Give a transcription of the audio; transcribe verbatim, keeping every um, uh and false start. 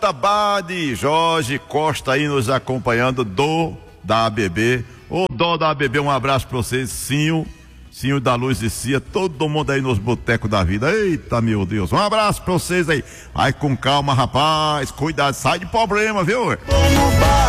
Tabade, Jorge Costa aí nos acompanhando, do da A B B. Ô Dó da A B B, um abraço pra vocês, Sinho, Sinho da Luz e Cia, todo mundo aí nos botecos da vida. Eita, meu Deus, um abraço pra vocês aí. Vai com calma, rapaz, cuidado, sai de problema, viu?